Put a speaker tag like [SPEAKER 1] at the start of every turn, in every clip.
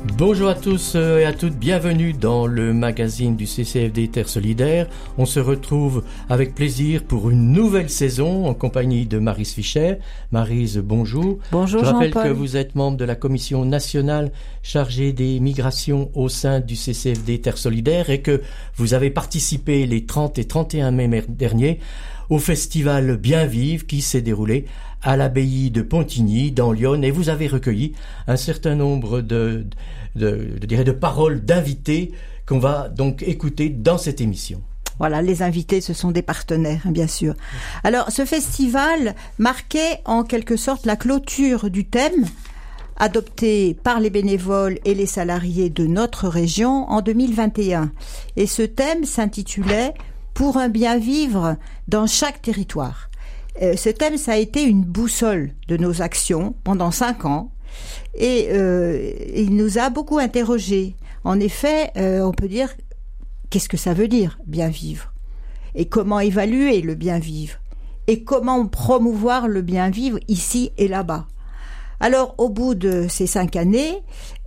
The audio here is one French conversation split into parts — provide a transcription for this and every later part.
[SPEAKER 1] Bonjour à tous et à toutes, bienvenue dans le magazine du CCFD Terre Solidaire. On se retrouve avec plaisir pour une nouvelle saison en compagnie de Maryse Fischer. Maryse, bonjour.
[SPEAKER 2] Bonjour
[SPEAKER 1] Jean-Paul. Je rappelle que
[SPEAKER 2] Jean-Paul.
[SPEAKER 1] vous êtes membre de la commission nationale chargée des migrations au sein du CCFD Terre Solidaire et que vous avez participé les 30 et 31 mai derniers au festival Bien Vivre qui s'est déroulé à l'abbaye de Pontigny dans l'Yonne et vous avez recueilli un certain nombre de paroles d'invités qu'on va donc écouter dans cette émission.
[SPEAKER 2] Voilà, les invités, ce sont des partenaires, bien sûr. Alors, ce festival marquait en quelque sorte la clôture du thème adopté par les bénévoles et les salariés de notre région en 2021. Et ce thème s'intitulait « Pour un bien vivre dans chaque territoire ». Ce thème, ça a été une boussole de nos actions pendant 5 ans et il nous a beaucoup interrogés. En effet, on peut dire, qu'est-ce que ça veut dire, bien vivre? Et comment évaluer le bien vivre? Et comment promouvoir le bien vivre ici et là-bas? Alors, au bout de ces 5 années,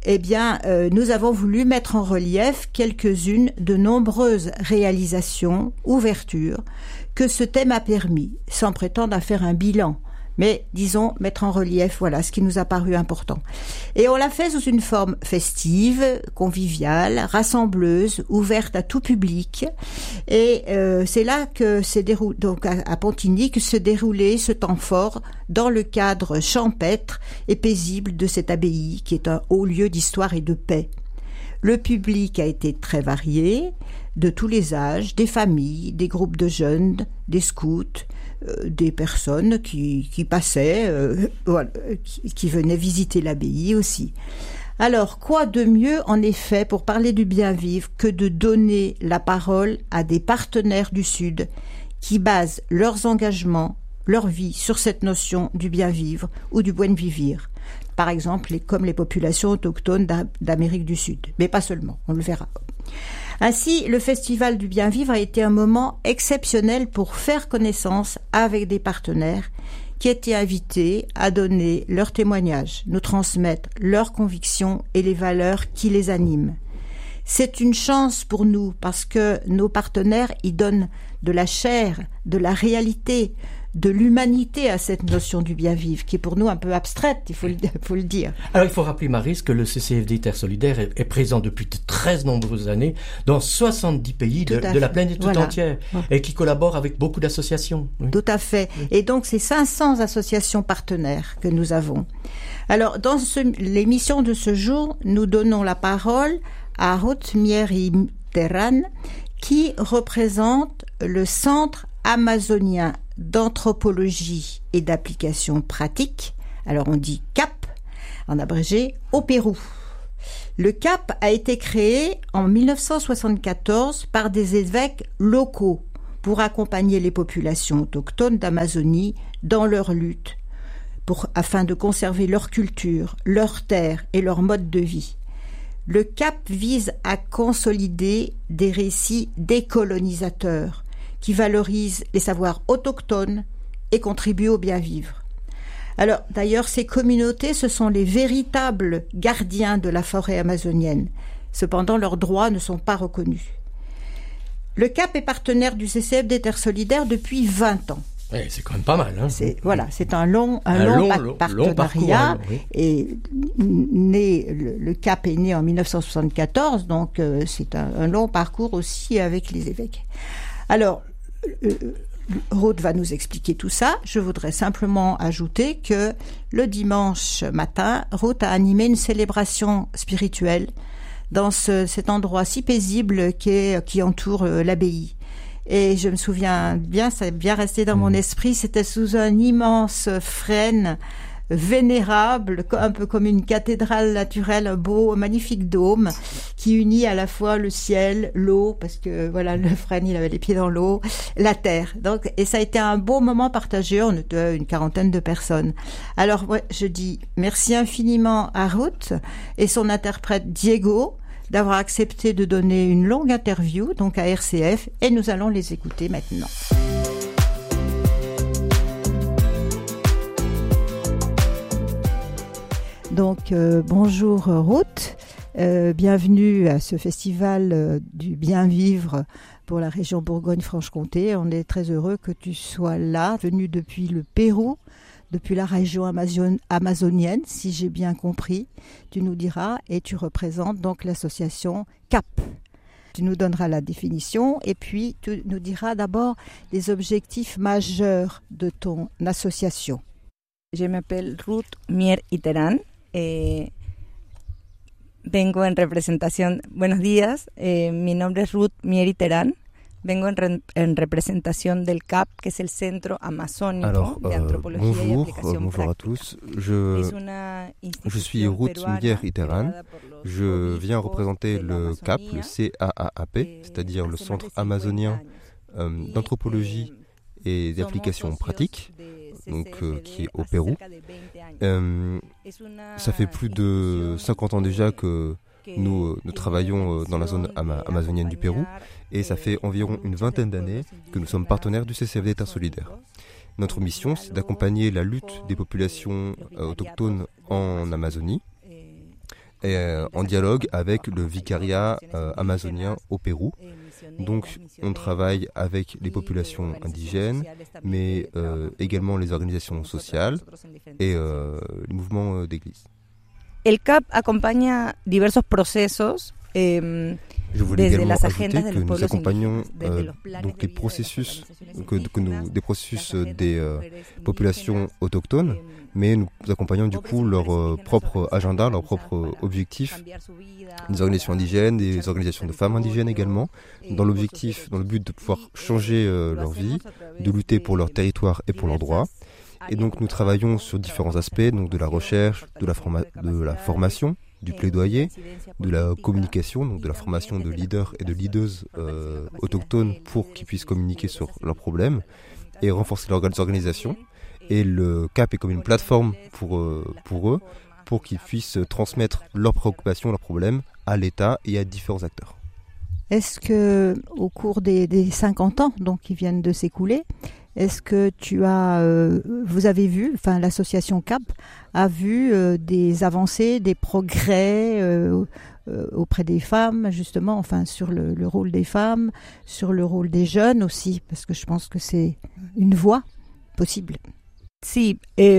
[SPEAKER 2] nous avons voulu mettre en relief quelques-unes de nombreuses réalisations, ouvertures, que ce thème a permis, sans prétendre à faire un bilan, mais disons mettre en relief, voilà, ce qui nous a paru important. Et on l'a fait sous une forme festive, conviviale, rassembleuse, ouverte à tout public. Et c'est là que s'est déroulé, donc à Pontigny, que se déroulait ce temps fort dans le cadre champêtre et paisible de cette abbaye, qui est un haut lieu d'histoire et de paix. Le public a été très varié, de tous les âges, des familles, des groupes de jeunes, des scouts, des personnes qui passaient, qui venaient visiter l'abbaye aussi. Alors, quoi de mieux, en effet, pour parler du bien vivre que de donner la parole à des partenaires du Sud qui basent leurs engagements, leur vie sur cette notion du bien vivre ou du buen vivir. Par exemple, comme les populations autochtones d'Amérique du Sud. Mais pas seulement, on le verra. Ainsi, le Festival du Bien Vivre a été un moment exceptionnel pour faire connaissance avec des partenaires qui étaient invités à donner leurs témoignages, nous transmettre leurs convictions et les valeurs qui les animent. C'est une chance pour nous parce que nos partenaires y donnent de la chair, de la réalité, de l'humanité à cette notion du bien vivre, qui est pour nous un peu abstraite, il faut le dire.
[SPEAKER 1] Alors il faut rappeler, Maryse, que le CCFD Terre Solidaire est présent depuis de très nombreuses années dans 70 pays de la planète tout entière, et qui collabore avec beaucoup d'associations. Oui.
[SPEAKER 2] Tout à fait. Et donc c'est 500 associations partenaires que nous avons. Alors dans l'émission de ce jour, nous donnons la parole à Ruth Mieri Terran, qui représente le Centre amazonien d'anthropologie et d'application pratique, alors on dit CAP, en abrégé, au Pérou. Le CAP a été créé en 1974 par des évêques locaux pour accompagner les populations autochtones d'Amazonie dans leur lutte, afin de conserver leur culture, leurs terres et leur mode de vie. Le CAP vise à consolider des récits décolonisateurs qui valorisent les savoirs autochtones et contribuent au bien vivre. Alors, d'ailleurs, ces communautés, ce sont les véritables gardiens de la forêt amazonienne. Cependant, leurs droits ne sont pas reconnus. Le CAP est partenaire du CCFD Terre Solidaire depuis 20 ans.
[SPEAKER 1] Ouais, c'est quand même pas mal. Hein.
[SPEAKER 2] C'est un long partenariat. Oui. Et le CAP est né en 1974, donc c'est un long parcours aussi avec les évêques. Alors, Ruth va nous expliquer tout ça. Je voudrais simplement ajouter que le dimanche matin, Ruth a animé une célébration spirituelle dans cet endroit si paisible qui entoure l'abbaye. Et je me souviens bien, ça est bien resté dans mon esprit, c'était sous un immense frêne vénérable, un peu comme une cathédrale naturelle, un beau, magnifique dôme qui unit à la fois le ciel, l'eau, parce que voilà, le frêne, il avait les pieds dans l'eau, la terre. Donc, et ça a été un beau moment partagé, on était une 40aine de personnes. Alors, je dis merci infiniment à Ruth et son interprète Diego d'avoir accepté de donner une longue interview, donc à RCF, et nous allons les écouter maintenant. Donc, bonjour Ruth. Bienvenue à ce festival du bien vivre pour la région Bourgogne-Franche-Comté. On est très heureux que tu sois là, venu depuis le Pérou, depuis la région amazonienne, si j'ai bien compris. Tu nous diras, et tu représentes donc l'association CAP. Tu nous donneras la définition et puis tu nous diras d'abord les objectifs majeurs de ton association.
[SPEAKER 3] Je m'appelle Ruth Mier Iterán. Vengo en representación. Buenos días, mi nombre es Ruth Mier Iterán. Vengo en representación del CAP, que es el Centro Amazónico de Antropología y Aplicación
[SPEAKER 4] bonjour à tous. Je suis Ruth Mier Iterán. Je viens représenter le CAP, le CAAP, c'est-à-dire le Centre amazonien d'anthropologie et d'applications pratiques, donc, qui est au Pérou. Ça fait plus de 50 ans déjà que nous travaillons dans la zone amazonienne du Pérou et ça fait environ une vingtaine d'années que nous sommes partenaires du CCFD Terre Solidaire. Notre mission, c'est d'accompagner la lutte des populations autochtones en Amazonie et en dialogue avec le vicariat amazonien au Pérou. Donc on travaille avec les populations indigènes, mais également les organisations sociales et les mouvements d'église.
[SPEAKER 3] El CAP acompaña diversos procesos.
[SPEAKER 4] Je voulais également ajouter que nous accompagnons donc des processus, des processus des populations autochtones, mais nous accompagnons du coup leur propre agenda, leur propre objectif, des organisations indigènes, des organisations de femmes indigènes également, dans le but de pouvoir changer leur vie, de lutter pour leur territoire et pour leurs droits. Et donc nous travaillons sur différents aspects, donc de la recherche, de la formation, du plaidoyer, de la communication, donc de la formation de leaders et de leaders autochtones pour qu'ils puissent communiquer sur leurs problèmes et renforcer leurs organisations. Et le CAP est comme une plateforme pour eux, pour qu'ils puissent transmettre leurs préoccupations, leurs problèmes à l'État et à différents acteurs.
[SPEAKER 2] Est-ce que, au cours des 50 ans donc, qui viennent de s'écouler, est-ce que vous avez vu, enfin l'association CAP a vu des avancées, des progrès auprès des femmes, justement, enfin sur le rôle des femmes, sur le rôle des jeunes aussi, parce que je pense que c'est une voie possible.
[SPEAKER 3] Sí,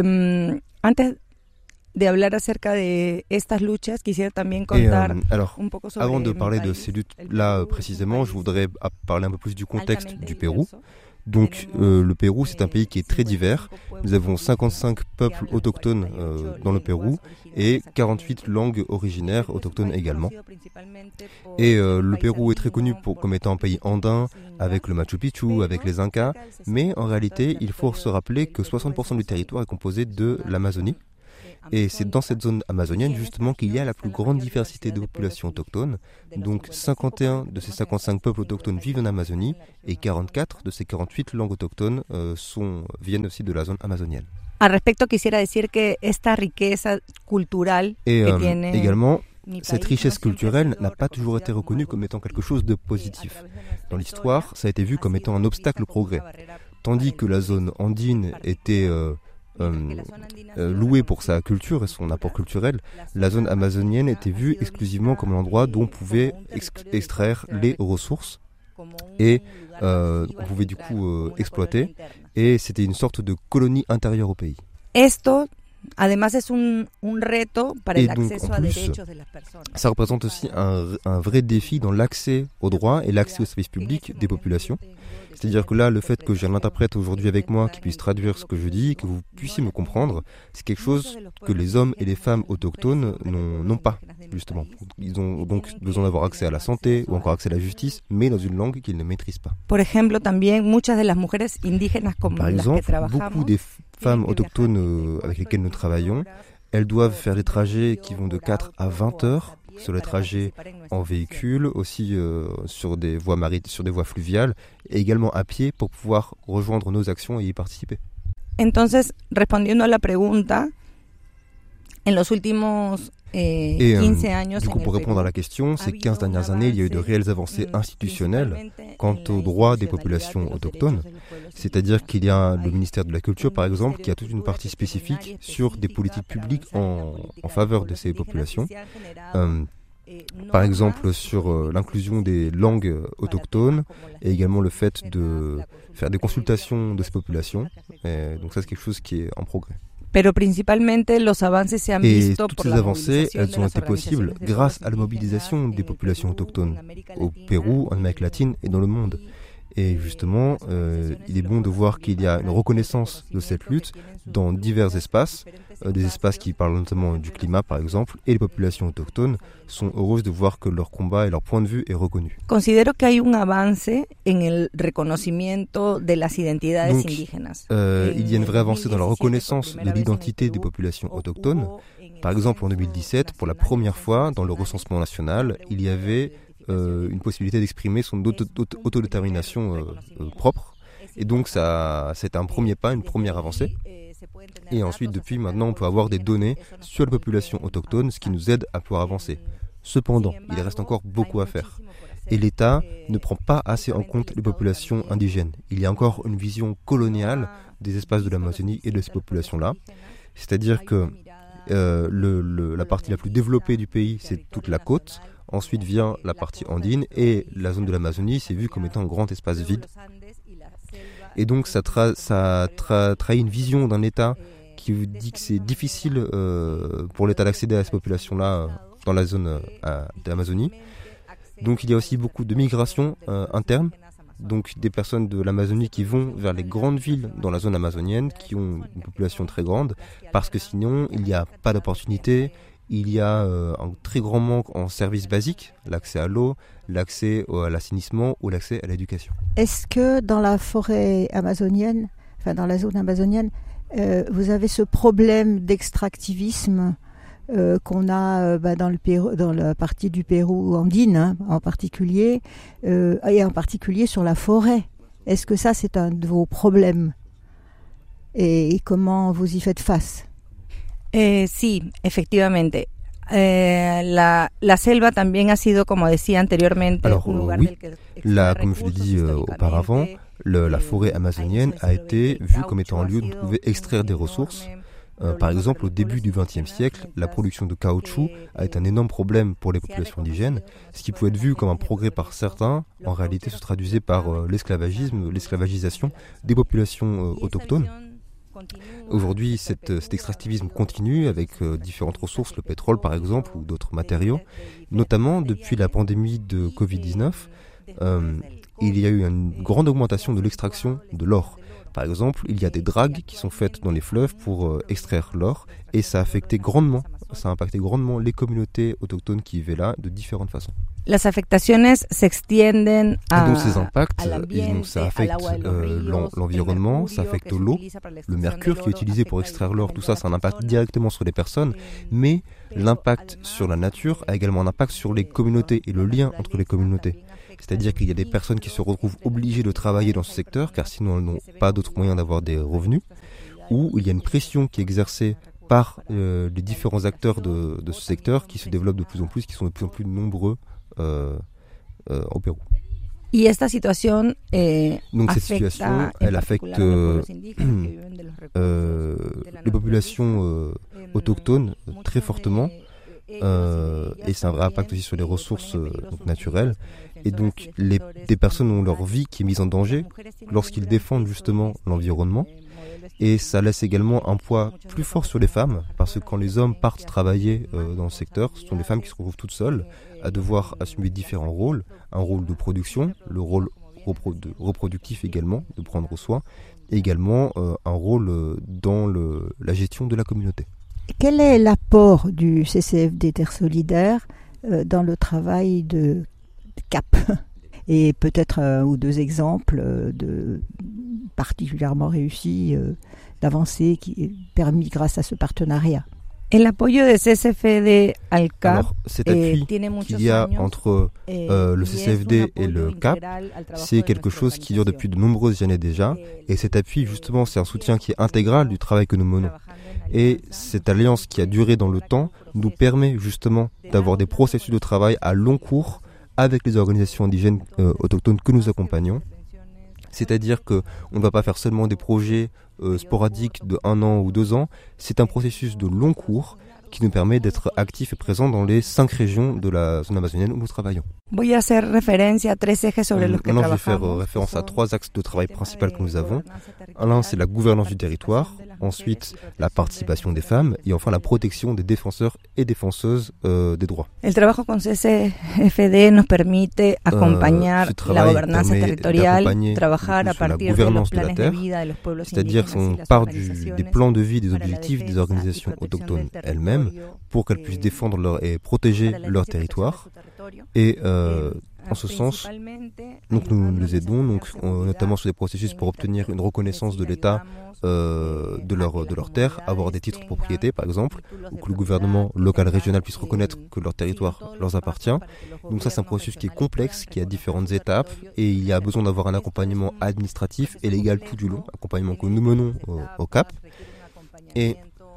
[SPEAKER 3] antes de hablar acerca de estas luchas, quisiera también contar un poco sobre
[SPEAKER 4] avant de parler de ces luttes-là précisément, je voudrais parler un peu plus du contexte du Pérou. Donc le Pérou, c'est un pays qui est très divers. Nous avons 55 peuples autochtones dans le Pérou et 48 langues originaires autochtones également. Et le Pérou est très connu comme étant un pays andin, avec le Machu Picchu, avec les Incas. Mais en réalité, il faut se rappeler que 60% du territoire est composé de l'Amazonie. Et c'est dans cette zone amazonienne justement qu'il y a la plus grande diversité de populations autochtones. Donc 51 de ces 55 peuples autochtones vivent en Amazonie et 44 de ces 48 langues autochtones viennent aussi de la zone amazonienne.
[SPEAKER 3] Al respecto quisiera decir que esta riqueza cultural que tiene
[SPEAKER 4] également, cette richesse culturelle n'a pas toujours été reconnue comme étant quelque chose de positif. Dans l'histoire, ça a été vu comme étant un obstacle au progrès. Tandis que la zone andine était louée pour sa culture et son apport culturel, la zone amazonienne était vue exclusivement comme l'endroit d'où on pouvait extraire les ressources et on pouvait du coup exploiter, et c'était une sorte de colonie intérieure au pays.
[SPEAKER 3] Esto además es un reto para el acceso a
[SPEAKER 4] plus,
[SPEAKER 3] derechos de las personas.
[SPEAKER 4] Ça représente aussi un vrai défi dans l'accès aux droits et l'accès aux services publics des populations. C'est-à-dire que là, le fait que j'ai un interprète aujourd'hui avec moi qui puisse traduire ce que je dis, que vous puissiez me comprendre, c'est quelque chose que les hommes et les femmes autochtones n'ont pas, justement. Ils ont donc besoin d'avoir accès à la santé ou encore accès à la justice, mais dans une langue qu'ils ne maîtrisent pas.
[SPEAKER 3] Por ejemplo, también muchas de las mujeres indígenas como
[SPEAKER 4] Par
[SPEAKER 3] las que
[SPEAKER 4] exemple,
[SPEAKER 3] trabajamos,
[SPEAKER 4] beaucoup des femmes autochtones avec lesquelles nous travaillons, elles doivent faire des trajets qui vont de 4 à 20 heures sur les trajets en véhicule, aussi sur des voies fluviales, et également à pied pour pouvoir rejoindre nos actions et y participer.
[SPEAKER 3] Entonces, respondiendo a la pregunta, en los últimos 15 años...
[SPEAKER 4] Du coup, pour répondre à la question, ces 15 dernières années, il y a eu de réelles avancées institutionnelles quant aux droits des populations autochtones. C'est-à-dire qu'il y a le ministère de la Culture, par exemple, qui a toute une partie spécifique sur des politiques publiques en faveur de ces populations. par exemple sur l'inclusion des langues autochtones et également le fait de faire des consultations de ces populations. Et donc ça, c'est quelque chose qui est en progrès.
[SPEAKER 3] Pero principalmente los avances se han visto
[SPEAKER 4] toutes ces avancées, elles ont été possibles grâce à la mobilisation des populations autochtones au Pérou, en Amérique latine et dans le monde. Et justement, il est bon de voir qu'il y a une reconnaissance de cette lutte dans divers espaces, des espaces qui parlent notamment du climat par exemple, et les populations autochtones sont heureuses de voir que leur combat et leur point de vue est reconnu.
[SPEAKER 3] Considero que hay un avance en el reconocimiento de las identidades indígenas.
[SPEAKER 4] Il y a une vraie avancée dans la reconnaissance de l'identité des populations autochtones. Par exemple, en 2017, pour la première fois dans le recensement national, il y avait une possibilité d'exprimer son autodétermination propre. Et donc ça, c'est un premier pas, une première avancée. Et ensuite, depuis maintenant, on peut avoir des données sur la population autochtone, ce qui nous aide à pouvoir avancer. Cependant, il reste encore beaucoup à faire. Et l'État ne prend pas assez en compte les populations indigènes. Il y a encore une vision coloniale des espaces de l'Amazonie et de ces populations-là. C'est-à-dire que la partie la plus développée du pays, c'est toute la côte. Ensuite vient la partie andine et la zone de l'Amazonie, c'est vu comme étant un grand espace vide. Et donc ça trahit une vision d'un État qui vous dit que c'est difficile pour l'État d'accéder à ces populations-là dans la zone de l'Amazonie. Donc il y a aussi beaucoup de migration interne, donc des personnes de l'Amazonie qui vont vers les grandes villes dans la zone amazonienne, qui ont une population très grande, parce que sinon il n'y a pas d'opportunités. Il y a un très grand manque en services basiques, l'accès à l'eau, l'accès à l'assainissement ou l'accès à l'éducation.
[SPEAKER 2] Est-ce que dans la forêt amazonienne, enfin dans la zone amazonienne, vous avez ce problème d'extractivisme qu'on a dans la partie du Pérou andine en particulier, et en particulier sur la forêt? Est-ce que ça c'est un de vos problèmes? Et comment vous y faites face?
[SPEAKER 3] Sí, efectivamente. La selva también ha sido, como decía anteriormente, un lugar del que
[SPEAKER 4] comme je l'ai dit auparavant, la forêt amazonienne a été vue comme étant un lieu où on pouvait extraire des ressources. Par exemple, au début du XXe siècle, la production de caoutchouc a été un énorme problème pour les populations indigènes. Ce qui pouvait être vu comme un progrès par certains, en réalité se traduisait par l'esclavagisation des populations autochtones. Aujourd'hui, cet extractivisme continue avec différentes ressources, le pétrole par exemple, ou d'autres matériaux. Notamment, depuis la pandémie de Covid-19, il y a eu une grande augmentation de l'extraction de l'or. Par exemple, il y a des dragues qui sont faites dans les fleuves pour extraire l'or, et ça a impacté grandement les communautés autochtones qui vivaient là de différentes façons.
[SPEAKER 3] Las afectaciones se extienden
[SPEAKER 4] et donc ces impacts, ça affecte l'environnement, ça affecte l'eau, le mercure qui est utilisé pour extraire l'or, tout ça, ça a un impact directement sur les personnes, mais l'impact sur la nature a également un impact sur les communautés et le lien entre les communautés. C'est-à-dire qu'il y a des personnes qui se retrouvent obligées de travailler dans ce secteur, car sinon elles n'ont pas d'autre moyen d'avoir des revenus, ou il y a une pression qui est exercée par les différents acteurs de ce secteur qui se développent de plus en plus, qui sont de plus en plus nombreux au Pérou.
[SPEAKER 3] Y esta situación,
[SPEAKER 4] donc cette situation, elle affecte les populations autochtones très fortement, et c'est un vrai impact aussi sur les ressources naturelles. Et donc des personnes ont leur vie qui est mise en danger lorsqu'ils défendent justement l'environnement. Et ça laisse également un poids plus fort sur les femmes, parce que quand les hommes partent travailler dans le secteur, ce sont les femmes qui se retrouvent toutes seules à devoir assumer différents rôles. Un rôle de production, le rôle reproductif également, de prendre soin, et également un rôle dans la gestion de la communauté.
[SPEAKER 2] Quel est l'apport du CCFD Terre Solidaire dans le travail de CAP? Et peut-être un ou deux exemples de particulièrement réussis d'avancées qui permis grâce à ce partenariat.
[SPEAKER 3] El apoyo de CCFD al CAP.
[SPEAKER 4] Alors, cet appui qu'il y a entre le CCFD et le CAP, c'est quelque chose qui dure depuis de nombreuses années déjà. Et cet appui, justement, c'est un soutien qui est intégral du travail que nous menons. Et cette alliance qui a duré dans le temps nous permet justement d'avoir des processus de travail à long cours avec les organisations indigènes autochtones que nous accompagnons. C'est-à-dire qu'on ne va pas faire seulement des projets sporadiques de 1 an ou 2 ans, c'est un processus de long cours qui nous permet d'être actifs et présents dans les 5 régions de la zone amazonienne où nous travaillons.
[SPEAKER 3] Maintenant,
[SPEAKER 4] je vais faire référence à 3 axes de travail principaux que nous avons. L'un, c'est la gouvernance du territoire. Ensuite, la participation des femmes. Et enfin, la protection des défenseurs et défenseuses des droits.
[SPEAKER 3] Le travail con CCFD nous permet d'accompagner la gouvernance territoriale, travailler à partir de los planes de vida de los pueblos
[SPEAKER 4] c'est-à-dire qu'on part des plans de vie, des objectifs des organisations autochtones elles-mêmes pour qu'elles puissent défendre et protéger leur territoire. Et en ce sens, donc nous les aidons, notamment sur des processus pour obtenir une reconnaissance de l'État de leur terre, avoir des titres de propriété par exemple, ou que le gouvernement local régional puisse reconnaître que leur territoire leur appartient. Donc ça, c'est un processus qui est complexe, qui a différentes étapes, et il y a besoin d'avoir un accompagnement administratif et légal tout du long, accompagnement que nous menons au CAP. Et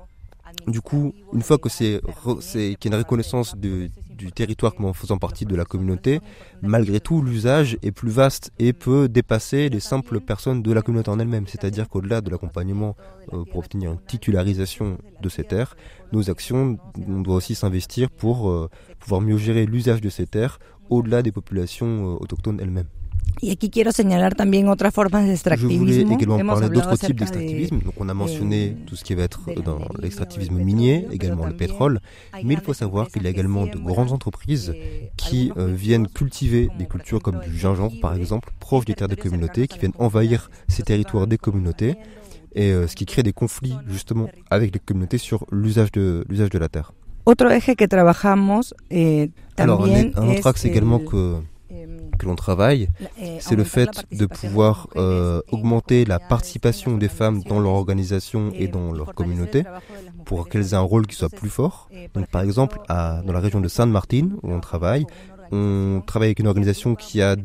[SPEAKER 4] du coup, une fois que qu'il y a une reconnaissance du territoire comme en faisant partie de la communauté, malgré tout, l'usage est plus vaste et peut dépasser les simples personnes de la communauté en elle-même. C'est-à-dire qu'au-delà de l'accompagnement pour obtenir une titularisation de ces terres, nos actions, on doit aussi s'investir pour pouvoir mieux gérer l'usage de ces terres au-delà des populations autochtones elles-mêmes.
[SPEAKER 3] Y aquí quiero señalar también otras formas de extractivismo.
[SPEAKER 4] Je voulais également parler d'autres types d'extractivisme. Donc on a mentionné tout ce qui va être dans l'extractivisme minier, également le pétrole. Mais il faut savoir qu'il y a également de grandes entreprises qui viennent cultiver des cultures comme du gingembre par exemple, proches des terres des communautés, qui viennent envahir ces territoires des communautés. Et ce qui crée des conflits justement avec les communautés sur l'usage de la terre.
[SPEAKER 3] Otro eje que trabajamos
[SPEAKER 4] Alors un autre axe également que l'on travaille, c'est le fait de pouvoir augmenter la participation des femmes dans leur organisation et dans leur communauté pour qu'elles aient un rôle qui soit plus fort. Donc par exemple, dans la région de San Martín, où on travaille avec une organisation qui a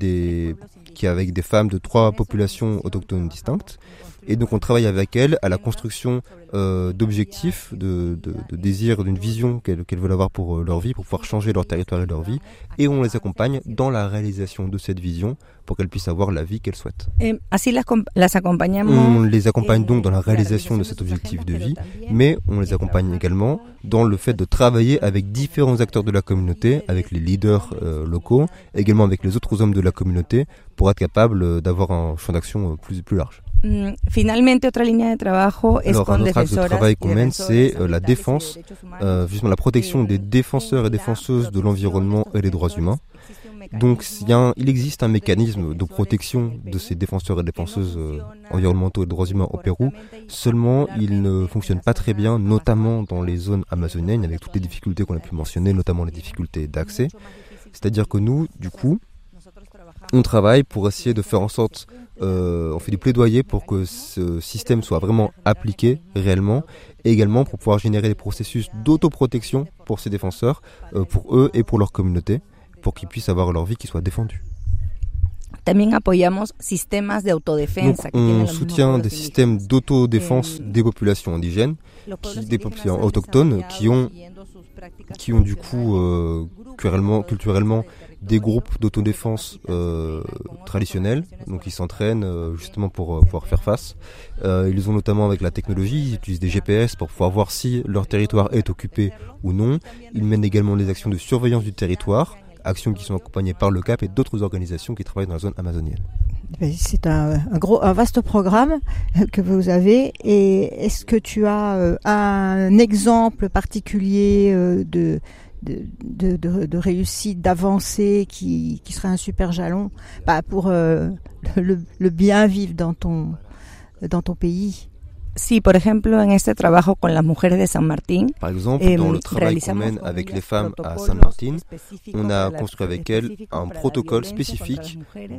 [SPEAKER 4] avec des femmes de 3 populations autochtones distinctes. Et donc on travaille avec elles à la construction d'objectifs, de désirs, d'une vision qu'elles veulent avoir pour leur vie, pour pouvoir changer leur territoire et leur vie. Et on les accompagne dans la réalisation de cette vision pour qu'elles puissent avoir la vie qu'elles souhaitent. On les accompagne donc dans la réalisation de cet objectif de vie, mais on les accompagne également dans le fait de travailler avec différents acteurs de la communauté, avec les leaders locaux, également avec les autres hommes de la communauté, pour être capable d'avoir un champ d'action plus large.
[SPEAKER 3] Finalmente, otra línea de trabajo es con
[SPEAKER 4] defensoras. Un autre axe de travail qu'on mène, c'est la défense, justement la protection des défenseurs et défenseuses de l'environnement et des droits humains. Donc il existe un mécanisme de protection de ces défenseurs et défenseuses environnementaux et droits humains au Pérou. Seulement, il ne fonctionne pas très bien, notamment dans les zones amazoniennes, avec toutes les difficultés qu'on a pu mentionner, notamment les difficultés d'accès. C'est-à-dire que nous, du coup, on travaille pour essayer de faire en sorte, on fait du plaidoyer pour que ce système soit vraiment appliqué réellement, et également pour pouvoir générer des processus d'autoprotection pour ces défenseurs, pour eux et pour leur communauté, pour qu'ils puissent avoir leur vie qui soit défendue.
[SPEAKER 3] También apoyamos sistemas de autodefensa.
[SPEAKER 4] Donc, on soutient des systèmes d'autodéfense des populations indigènes, des populations autochtones qui ont du coup culturellement des groupes d'autodéfense traditionnels, donc ils s'entraînent justement pour pouvoir faire face. Ils ont notamment avec la technologie, ils utilisent des GPS pour pouvoir voir si leur territoire est occupé ou non. Ils mènent également des actions de surveillance du territoire, actions qui sont accompagnées par le CAP et d'autres organisations qui travaillent dans la zone amazonienne.
[SPEAKER 2] C'est un vaste programme que vous avez. Et est-ce que tu as un exemple particulier de réussite, d'avancée qui serait un super jalon pour le bien vivre dans ton pays?
[SPEAKER 3] Sí, por ejemplo, en este trabajo con las mujeres de San Martín.
[SPEAKER 4] Par exemple, dans le travail qu'on mène avec les femmes à San Martín, on a construit avec elles un protocole spécifique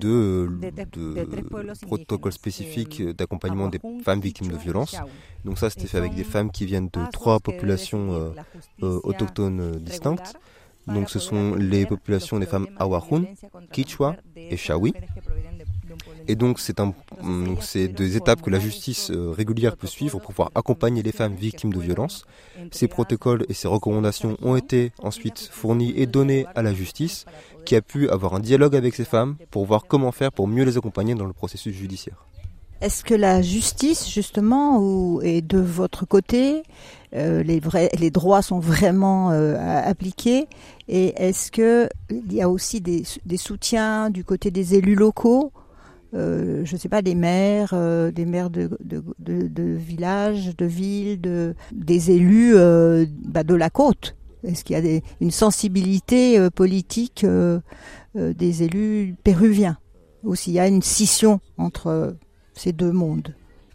[SPEAKER 4] d'accompagnement des femmes victimes de violences. Donc ça, c'était fait avec des femmes qui viennent de 3 populations autochtones distinctes. Donc ce sont les populations des femmes Awajún, Quichua et Shawi. Et donc c'est des étapes que la justice régulière peut suivre pour pouvoir accompagner les femmes victimes de violences. Ces protocoles et ces recommandations ont été ensuite fournis et donnés à la justice, qui a pu avoir un dialogue avec ces femmes pour voir comment faire pour mieux les accompagner dans le processus judiciaire.
[SPEAKER 2] Est-ce que la justice, justement, est de votre côté? Les droits sont vraiment appliqués? Et est-ce qu'il y a aussi des soutiens du côté des élus locaux? Je ne sais pas, des maires de villages, de villes, des élus de la côte. Est-ce qu'il y a une sensibilité politique des élus péruviens? Ou s'il y a une scission entre ces deux mondes?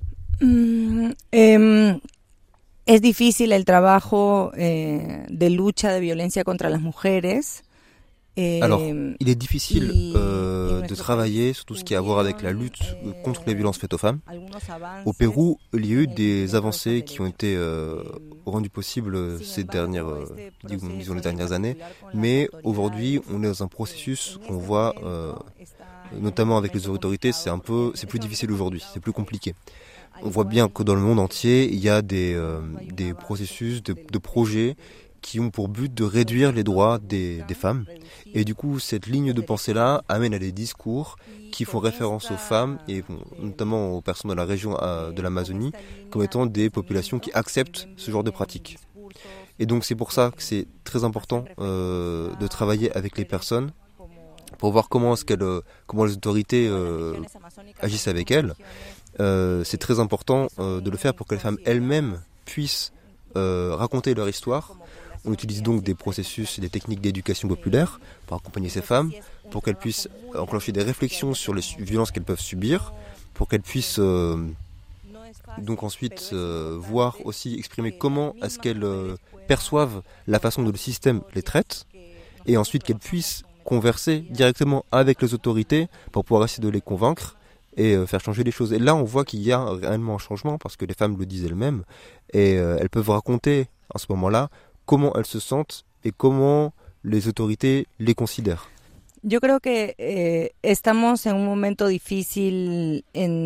[SPEAKER 3] Es difícil el trabajo de lucha de violencia contra las mujeres.
[SPEAKER 4] Alors, il est difficile de travailler sur tout ce qui a à voir avec la lutte contre les violences faites aux femmes. Au Pérou, il y a eu des avancées qui ont été rendues possibles ces dernières années, mais aujourd'hui, on est dans un processus qu'on voit, notamment avec les autorités, c'est plus difficile aujourd'hui, c'est plus compliqué. On voit bien que dans le monde entier, il y a des processus, de projets qui ont pour but de réduire les droits des femmes. Et du coup, cette ligne de pensée-là amène à des discours qui font référence aux femmes, et notamment aux personnes de la région de l'Amazonie, comme étant des populations qui acceptent ce genre de pratiques. Et donc c'est pour ça que c'est très important de travailler avec les personnes, pour voir comment les autorités agissent avec elles. C'est très important de le faire pour que les femmes elles-mêmes puissent raconter leur histoire. On utilise donc des processus et des techniques d'éducation populaire pour accompagner ces femmes, pour qu'elles puissent enclencher des réflexions sur les violences qu'elles peuvent subir, pour qu'elles puissent donc ensuite voir aussi, exprimer comment est-ce qu'elles perçoivent la façon dont le système les traite, et ensuite qu'elles puissent converser directement avec les autorités pour pouvoir essayer de les convaincre et faire changer les choses. Et là, on voit qu'il y a réellement un changement, parce que les femmes le disent elles-mêmes, et elles peuvent raconter à ce moment-là comment elles se sentent et comment les autorités les considèrent.
[SPEAKER 3] Yo creo que estamos en un momento difícil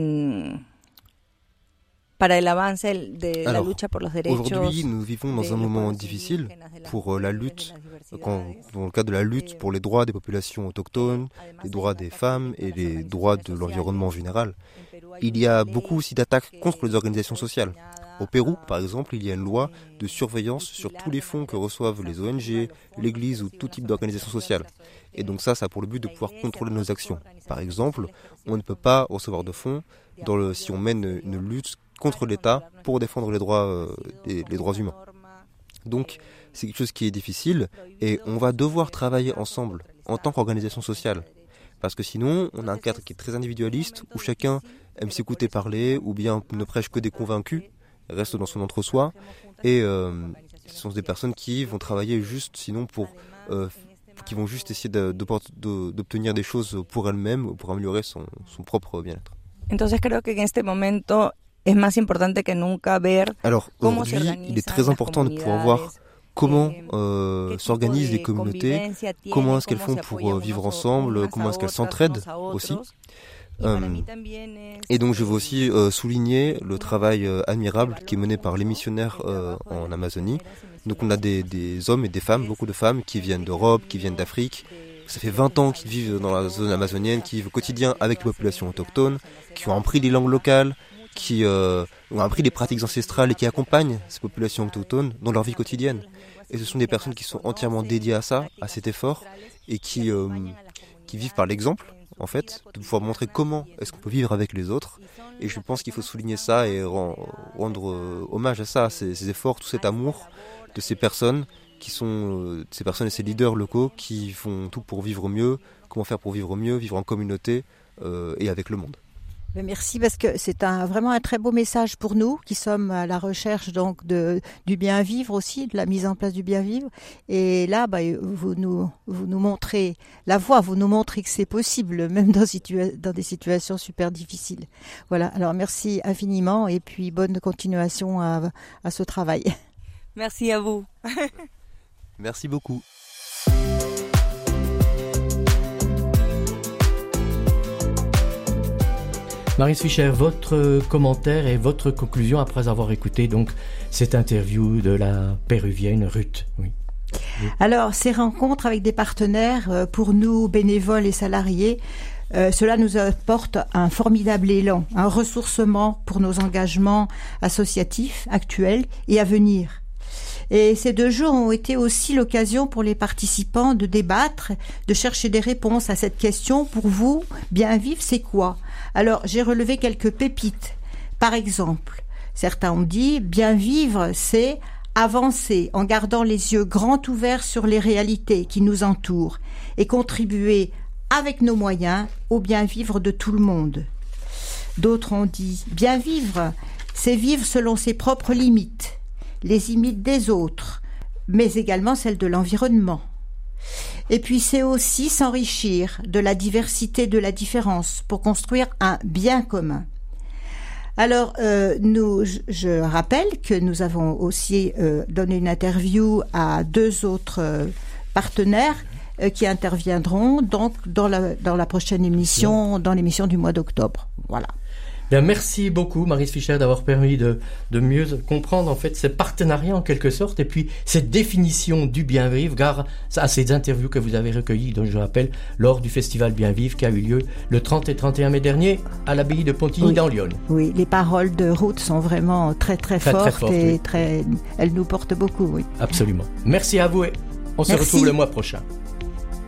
[SPEAKER 3] para el avance de la lucha por los derechos.
[SPEAKER 4] Aujourd'hui, nous vivons dans un moment difficile pour la lutte, dans le cadre de la lutte pour les droits des populations autochtones, les droits des femmes et les droits de l'environnement en général. Il y a beaucoup aussi d'attaques contre les organisations sociales. Au Pérou, par exemple, il y a une loi de surveillance sur tous les fonds que reçoivent les ONG, l'Église ou tout type d'organisation sociale. Et donc ça a pour le but de pouvoir contrôler nos actions. Par exemple, on ne peut pas recevoir de fonds si on mène une lutte contre l'État pour défendre les droits humains. Donc c'est quelque chose qui est difficile, et on va devoir travailler ensemble en tant qu'organisation sociale. Parce que sinon, on a un cadre qui est très individualiste, où chacun aime s'écouter parler, ou bien ne prêche que des convaincus, reste dans son entre-soi, et ce sont des personnes qui vont travailler juste, sinon qui vont juste essayer d'obtenir des choses pour elles-mêmes, pour améliorer son propre bien-être.
[SPEAKER 3] Entonces creo que en este momento es más importante que nunca ver.
[SPEAKER 4] Alors aujourd'hui, il est très important de pouvoir voir comment s'organisent les communautés, comment est-ce qu'elles font pour vivre ensemble, comment est-ce qu'elles s'entraident aussi. Et donc je veux aussi souligner le travail admirable qui est mené par les missionnaires en Amazonie. Donc on a des hommes et des femmes, beaucoup de femmes qui viennent d'Europe, qui viennent d'Afrique. Ça fait 20 ans qu'ils vivent dans la zone amazonienne, qui vivent au quotidien avec les populations autochtones, qui ont appris les langues locales, qui ont appris les pratiques ancestrales et qui accompagnent ces populations autochtones dans leur vie quotidienne. Et ce sont des personnes qui sont entièrement dédiées à ça, à cet effort, et qui vivent par l'exemple, en fait, de pouvoir montrer comment est-ce qu'on peut vivre avec les autres. Et je pense qu'il faut souligner ça et rendre hommage à ça, ces efforts, tout cet amour de ces personnes qui sont ces personnes et ces leaders locaux qui font tout pour vivre mieux, comment faire pour vivre mieux, vivre en communauté et avec le monde.
[SPEAKER 2] Merci, parce que c'est vraiment un très beau message pour nous qui sommes à la recherche donc du bien vivre aussi, de la mise en place du bien vivre. Et là, vous nous montrez la voie, vous nous montrez que c'est possible, même dans des situations super difficiles. Voilà. Alors merci infiniment, et puis bonne continuation à ce travail.
[SPEAKER 3] Merci à vous.
[SPEAKER 4] Merci beaucoup.
[SPEAKER 1] Maryse Fischer, votre commentaire et votre conclusion après avoir écouté donc cette interview de la péruvienne Ruth. Oui.
[SPEAKER 2] Alors, ces rencontres avec des partenaires, pour nous, bénévoles et salariés, Cela nous apporte un formidable élan, un ressourcement pour nos engagements associatifs actuels et à venir. Et ces 2 jours ont été aussi l'occasion pour les participants de débattre, de chercher des réponses à cette question. Pour vous, bien vivre, c'est quoi? Alors, j'ai relevé quelques pépites. Par exemple, certains ont dit, bien vivre, c'est avancer en gardant les yeux grands ouverts sur les réalités qui nous entourent et contribuer avec nos moyens au bien vivre de tout le monde. D'autres ont dit, bien vivre, c'est vivre selon ses propres limites, les limites des autres, mais également celles de l'environnement. Et puis c'est aussi s'enrichir de la diversité, de la différence, pour construire un bien commun. Alors, je rappelle que nous avons aussi donné une interview à 2 autres partenaires qui interviendront donc dans la prochaine émission, dans l'émission du mois d'octobre. Voilà.
[SPEAKER 1] Bien, merci beaucoup, Maryse Fischer, d'avoir permis de mieux comprendre en fait ces partenariats en quelque sorte et puis cette définition du bien vivre grâce à ces interviews que vous avez recueillies, dont je rappelle, lors du festival Bien Vivre qui a eu lieu le 30 et 31 mai dernier à l'abbaye de Pontigny dans l'Yonne.
[SPEAKER 2] Oui, les paroles de Ruth sont vraiment très fortes et
[SPEAKER 1] oui.
[SPEAKER 2] elles nous portent beaucoup. Oui.
[SPEAKER 1] Absolument. Merci à vous et on se retrouve le mois prochain.